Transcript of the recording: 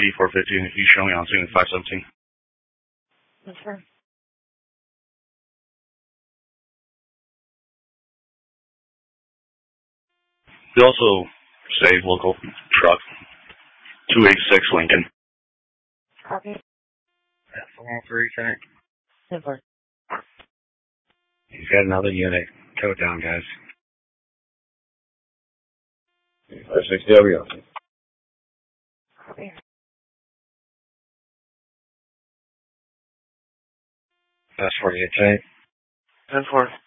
8450, East showing on scene 517. That's right. We also say local truck 286 Lincoln. Copy. 403, Tank. 10-4. He's got another unit. Tow down, guys. 560, there we go. Copy. That's for you, Tank. 10-4.